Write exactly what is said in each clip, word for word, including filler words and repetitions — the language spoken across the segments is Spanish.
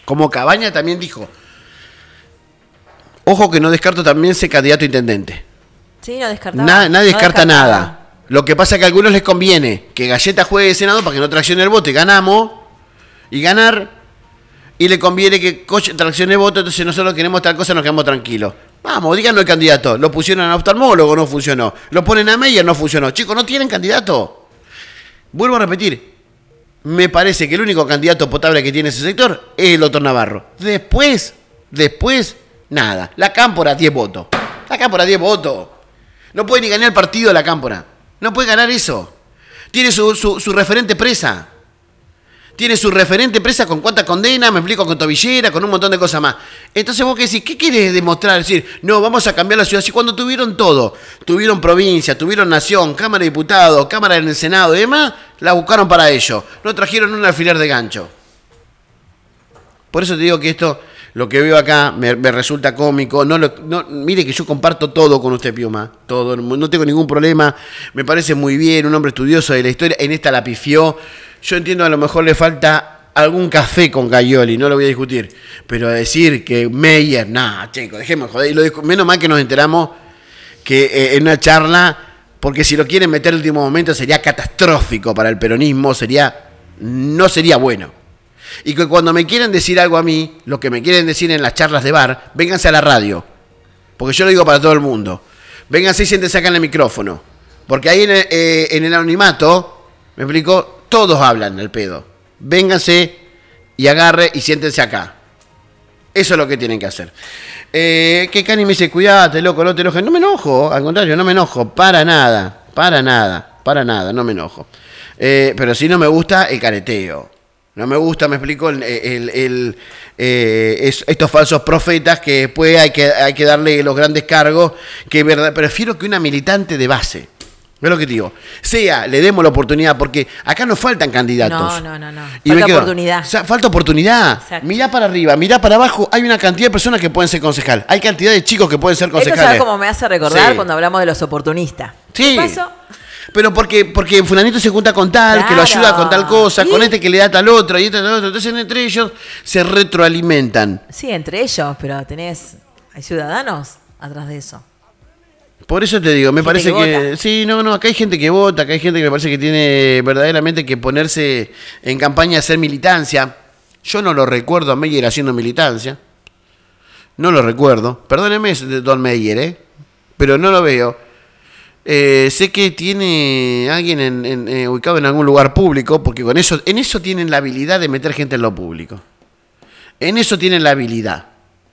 Como Cabaña también dijo, ojo que no descarto también ser candidato a intendente. Sí, no descartaba. Na, nadie no descarta descartaba. nada. Lo que pasa es que a algunos les conviene que Galleta juegue de Senado para que no traccione el voto y ganamos. Y ganar. Y le conviene que Coche traccione el voto, entonces nosotros queremos tal cosa, nos quedamos tranquilos. Vamos, díganos el candidato. Lo pusieron a oftalmólogo, no funcionó. Lo ponen a Meyer, no funcionó. Chicos, ¿no tienen candidato? Vuelvo a repetir. Me parece que el único candidato potable que tiene ese sector es el doctor Navarro. Después, después, nada. La Cámpora, diez votos. La Cámpora, diez votos. No puede ni ganar el partido de la Cámpora. No puede ganar eso. Tiene su, su, su referente presa. Tiene su referente presa con cuánta condena, me explico, con tobillera, con un montón de cosas más. Entonces vos qué decís, ¿qué querés demostrar? Decir, no, vamos a cambiar la ciudad. Si cuando tuvieron todo, tuvieron provincia, tuvieron nación, Cámara de Diputados, Cámara del Senado y demás, la buscaron para ello. No trajeron un alfiler de gancho. Por eso te digo que esto, lo que veo acá, me, me resulta cómico. No, lo, no Mire que yo comparto todo con usted, Piuma. Todo, no tengo ningún problema. Me parece muy bien, un hombre estudioso de la historia. En esta la pifió. Yo entiendo, a lo mejor le falta algún café con Gaioli, no lo voy a discutir. Pero a decir que Meyer, nah, chicos, dejemos joder. Y lo, menos mal que nos enteramos que eh, en una charla, porque si lo quieren meter en el último momento sería catastrófico para el peronismo, sería no sería bueno. Y que cuando me quieren decir algo a mí, lo que me quieren decir en las charlas de bar, vénganse a la radio. Porque yo lo digo para todo el mundo. Vénganse y siéntense acá en el micrófono. Porque ahí en el, eh, en el anonimato, me explico, todos hablan al pedo. Vénganse y agarre y siéntense acá. Eso es lo que tienen que hacer. Eh, que Cani me dice, cuidate, loco, no te enojes. No me enojo, al contrario, no me enojo. Para nada, para nada, para nada, no me enojo. Eh, pero sí no me gusta el careteo. No me gusta, me explico, el, el, el, eh, es, estos falsos profetas que después hay que, hay que darle los grandes cargos. Que verdad, prefiero que una militante de base. ¿Ves lo que te digo? Sea, le demos la oportunidad, porque acá nos faltan candidatos. No, no, no, no. Y falta quedo, oportunidad. O sea, falta oportunidad. Exacto. Mirá para arriba, mirá para abajo. Hay una cantidad de personas que pueden ser concejal. Hay cantidad de chicos que pueden ser concejales. Esto, ¿sabes cómo me hace recordar Sí. cuando hablamos de los oportunistas? Sí. ¿Qué pasó? Pero porque, porque fulanito se junta con tal, Claro. que lo ayuda con tal cosa, ¿Sí? con este que le da tal otro, y este tal otro. Entonces entre ellos se retroalimentan. Sí, entre ellos, pero tenés... Hay ciudadanos atrás de eso. Por eso te digo, me Gente parece que que, vota. sí, no, no, acá hay gente que vota, acá hay gente que me parece que tiene verdaderamente que ponerse en campaña a hacer militancia. Yo no lo recuerdo a Meyer haciendo militancia. No lo recuerdo. Perdóneme, don Meyer, ¿eh? Pero no lo veo. Eh, sé que tiene alguien en, en, eh, ubicado en algún lugar público, porque con eso, en eso tienen la habilidad de meter gente en lo público. En eso tienen la habilidad.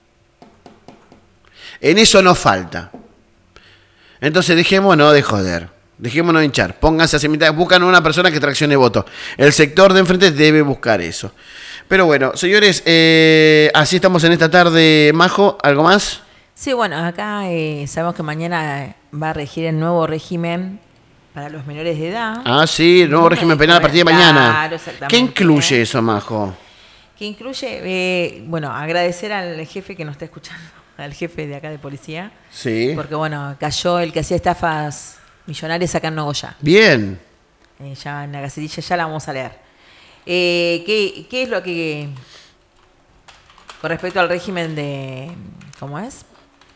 En eso no falta. Entonces dejémonos de joder, dejémonos de hinchar, pónganse a hacer mitad, buscan una persona que traccione votos. El sector de enfrente debe buscar eso. Pero bueno, señores, eh, así estamos en esta tarde. Majo, ¿algo más? Sí, bueno, acá eh, sabemos que mañana va a regir el nuevo régimen para los menores de edad. Ah, sí, el nuevo No régimen me penal a partir de mañana. Claro, exactamente. ¿Qué incluye eso, Majo? Que incluye, eh, bueno, agradecer al jefe que nos está escuchando, al jefe de acá de policía. Sí. Porque, bueno, cayó el que hacía estafas millonarias acá en Nogoyá. Bien. Eh, ya en la gacetilla ya la vamos a leer. Eh, ¿qué, ¿Qué es lo que... Con respecto al régimen de... ¿Cómo es?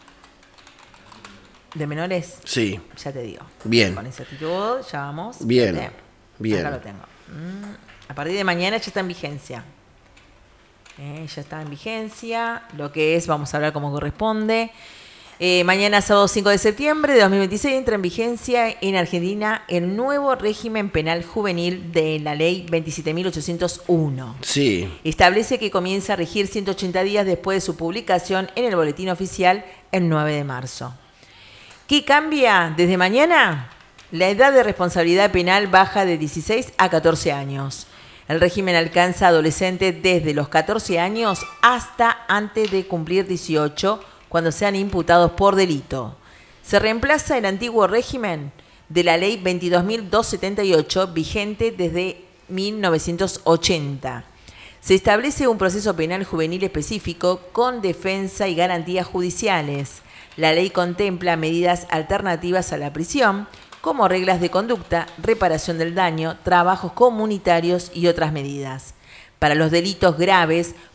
¿De menores? Sí. Ya te digo. Bien. Con esa actitud ya vamos. Bien. Fíjate. Bien. Acá lo tengo. Mm, a partir de mañana ya está en vigencia. Eh, ya está en vigencia. Lo que es, vamos a hablar como corresponde. Eh, mañana, sábado cinco de septiembre de dos mil veintiséis, entra en vigencia en Argentina el nuevo régimen penal juvenil de la ley veintisiete mil ochocientos uno. Sí. Establece que comienza a regir ciento ochenta días después de su publicación en el boletín oficial el nueve de marzo. ¿Qué cambia desde mañana? La edad de responsabilidad penal baja de dieciséis a catorce años. El régimen alcanza a adolescentes desde los catorce años hasta antes de cumplir dieciocho, cuando sean imputados por delito. Se reemplaza el antiguo régimen de la ley veintidós mil doscientos setenta y ocho, vigente desde mil novecientos ochenta. Se establece un proceso penal juvenil específico con defensa y garantías judiciales. La ley contempla medidas alternativas a la prisión, como reglas de conducta, reparación del daño, trabajos comunitarios y otras medidas. Para los delitos graves,